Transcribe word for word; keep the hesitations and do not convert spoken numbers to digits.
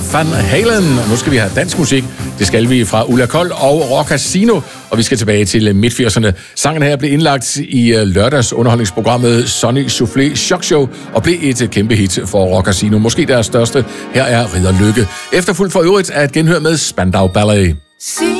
Van Halen. Nu skal vi have dansk musik. Det skal vi fra Ulla Kold og Rock Casino. Og vi skal tilbage til midt firserne. Sangen her blev indlagt i lørdags underholdningsprogrammet Sonny Soufflé Shock Show og blev et kæmpe hit for Rock Casino. Måske deres største. Her er Ridder Lykke. Efterfulgt for øvrigt af et genhør med Spandau Ballet.